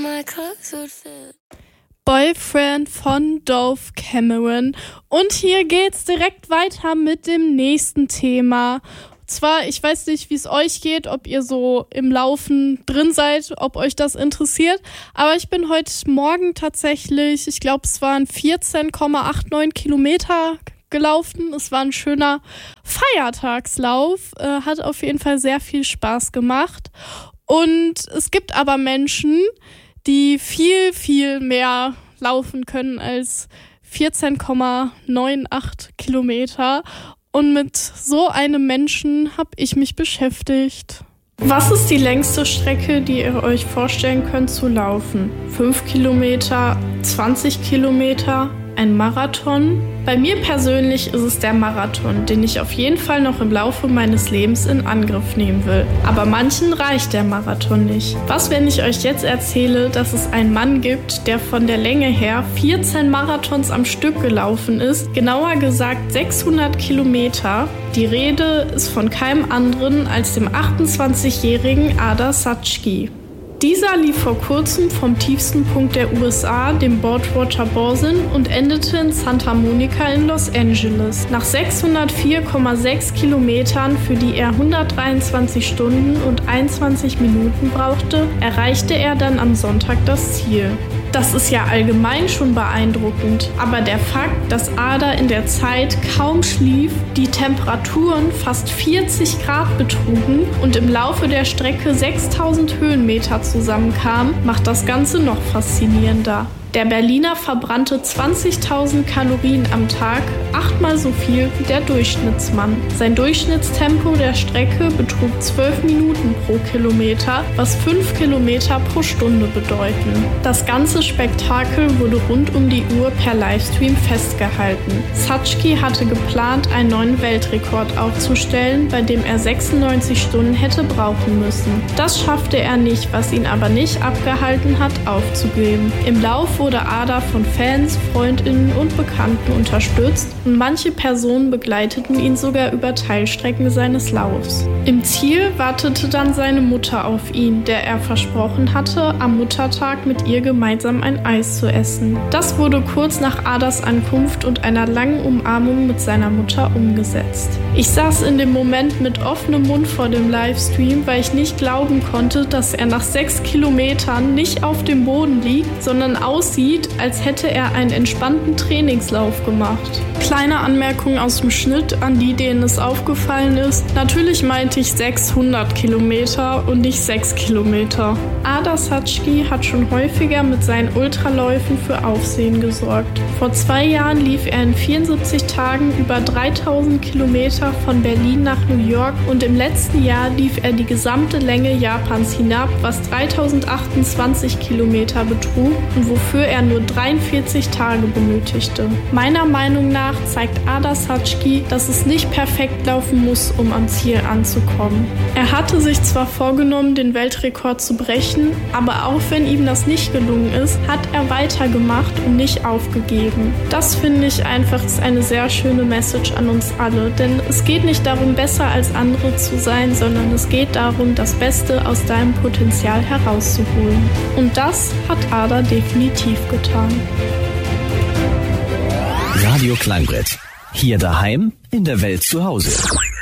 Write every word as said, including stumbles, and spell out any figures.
Boyfriend von Dove Cameron. Und hier geht's direkt weiter mit dem nächsten Thema. Und zwar, ich weiß nicht, wie es euch geht, ob ihr so im Laufen drin seid, ob euch das interessiert. Aber ich bin heute Morgen tatsächlich, ich glaube, es waren vierzehn Komma neunundachtzig Kilometer gelaufen. Es war ein schöner Feiertagslauf. Äh, hat auf jeden Fall sehr viel Spaß gemacht. Und es gibt aber Menschen, die viel, viel mehr laufen können als vierzehn Komma neunundachtzig Kilometer. Und mit so einem Menschen habe ich mich beschäftigt. Was ist die längste Strecke, die ihr euch vorstellen könnt zu laufen? fünf Kilometer, zwanzig Kilometer, ein Marathon? Bei mir persönlich ist es der Marathon, den ich auf jeden Fall noch im Laufe meines Lebens in Angriff nehmen will. Aber manchen reicht der Marathon nicht. Was, wenn ich euch jetzt erzähle, dass es einen Mann gibt, der von der Länge her vierzehn Marathons am Stück gelaufen ist, genauer gesagt sechshundert Kilometer. Die Rede ist von keinem anderen als dem achtundzwanzigjährigen Adar Shachki. Dieser lief vor kurzem vom tiefsten Punkt der U S A, dem Broadwater Basin, und endete in Santa Monica in Los Angeles. Nach sechshundertvier Komma sechs Kilometern, für die er hundertdreiundzwanzig Stunden und einundzwanzig Minuten brauchte, erreichte er dann am Sonntag das Ziel. Das ist ja allgemein schon beeindruckend, aber der Fakt, dass Adar in der Zeit kaum schlief, die Temperaturen fast vierzig Grad betrugen und im Laufe der Strecke sechstausend Höhenmeter zusammenkamen, macht das Ganze noch faszinierender. Der Berliner verbrannte zwanzigtausend Kalorien am Tag, achtmal so viel wie der Durchschnittsmann. Sein Durchschnittstempo der Strecke betrug zwölf Minuten pro Kilometer, was fünf Kilometer pro Stunde bedeuten. Das ganze Spektakel wurde rund um die Uhr per Livestream festgehalten. Shachki hatte geplant, einen neuen Weltrekord aufzustellen, bei dem er sechsundneunzig Stunden hätte brauchen müssen. Das schaffte er nicht, was ihn aber nicht abgehalten hat, aufzugeben. Im Lauf wurde Adar von Fans, Freundinnen und Bekannten unterstützt und manche Personen begleiteten ihn sogar über Teilstrecken seines Laufs. Im Ziel wartete dann seine Mutter auf ihn, der er versprochen hatte, am Muttertag mit ihr gemeinsam ein Eis zu essen. Das wurde kurz nach Adars Ankunft und einer langen Umarmung mit seiner Mutter umgesetzt. Ich saß in dem Moment mit offenem Mund vor dem Livestream, weil ich nicht glauben konnte, dass er nach sechs Kilometern nicht auf dem Boden liegt, sondern aus sieht, als hätte er einen entspannten Trainingslauf gemacht. Kleine Anmerkung aus dem Schnitt an die, denen es aufgefallen ist. Natürlich meinte ich sechshundert Kilometer und nicht sechs Kilometer. Adar Shachki hat schon häufiger mit seinen Ultraläufen für Aufsehen gesorgt. Vor zwei Jahren lief er in vierundsiebzig Tagen über dreitausend Kilometer von Berlin nach New York und im letzten Jahr lief er die gesamte Länge Japans hinab, was dreitausendachtundzwanzig Kilometer betrug und wofür er nur dreiundvierzig Tage benötigte. Meiner Meinung nach zeigt Adar Shachki, dass es nicht perfekt laufen muss, um am Ziel anzukommen. Er hatte sich zwar vorgenommen, den Weltrekord zu brechen, aber auch wenn ihm das nicht gelungen ist, hat er weitergemacht und nicht aufgegeben. Das finde ich einfach ist eine sehr schöne Message an uns alle, denn es geht nicht darum, besser als andere zu sein, sondern es geht darum, das Beste aus deinem Potenzial herauszuholen. Und das hat Adar definitiv getan. Radio Klangbrett. Hier daheim, in der Welt zu Hause.